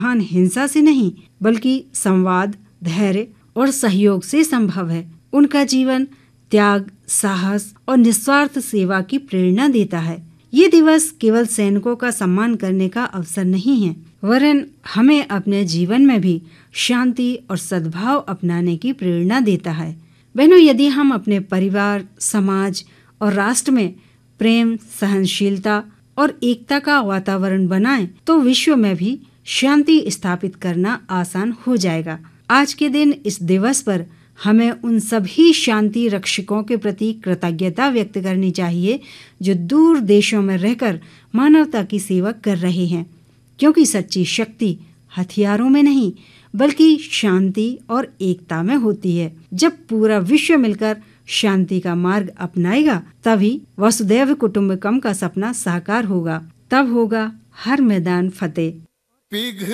महान हिंसा से नहीं बल्कि संवाद, धैर्य और सहयोग से संभव है। उनका जीवन त्याग, साहस और निस्वार्थ सेवा की प्रेरणा देता है। ये दिवस केवल सैनिकों का सम्मान करने का अवसर नहीं है, वरन हमें अपने जीवन में भी शांति और सद्भाव अपनाने की प्रेरणा देता है। बहनों, यदि हम अपने परिवार, समाज और राष्ट्र में प्रेम, सहनशीलता और एकता का वातावरण बनाएं, तो विश्व में भी शांति स्थापित करना आसान हो जाएगा। आज के दिन इस दिवस पर हमें उन सभी शांति रक्षकों के प्रति कृतज्ञता व्यक्त करनी चाहिए जो दूर देशों में रहकर मानवता की सेवा कर रहे हैं, क्योंकि सच्ची शक्ति हथियारों में नहीं बल्कि शांति और एकता में होती है। जब पूरा विश्व मिलकर शांति का मार्ग अपनाएगा, तभी वसुधैव कुटुंबकम का सपना साकार होगा। तब होगा हर मैदान फतेह।